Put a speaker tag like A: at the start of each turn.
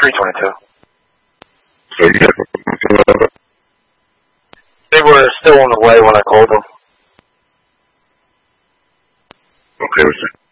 A: 322.
B: So you had them?
A: They were still on the way when I called them.
B: Okay,